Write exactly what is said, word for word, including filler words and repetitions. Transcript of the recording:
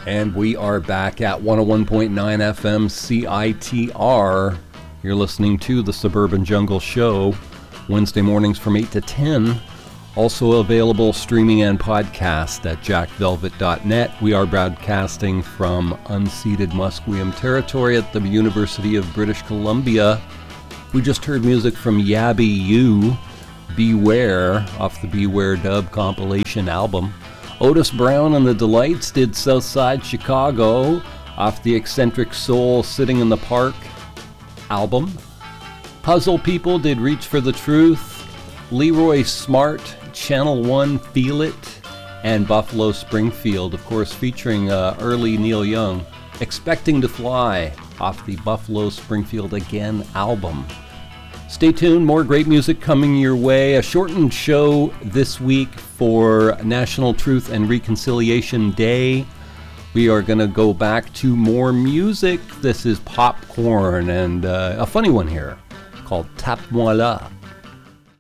And we are back at one oh one point nine F M C I T R. You're listening to the Suburban Jungle Show, Wednesday mornings from eight to ten. Also available streaming and podcast at jack velvet dot net. We are broadcasting from unceded Musqueam territory at the University of British Columbia. We just heard music from Yabby U, Beware, off the Beware Dub compilation album. Otis Brown and the Delights did Southside Chicago off the Eccentric Soul Sitting in the Park album. Puzzle People did Reach for the Truth. Leroy Smart, Channel One, Feel It. And Buffalo Springfield, of course, featuring uh, early Neil Young, Expecting to Fly off the Buffalo Springfield Again album. Stay tuned, more great music coming your way. A shortened show this week for National Truth and Reconciliation Day. We are going to go back to more music. This is Popcorn and uh, a funny one here called Tape-moi là.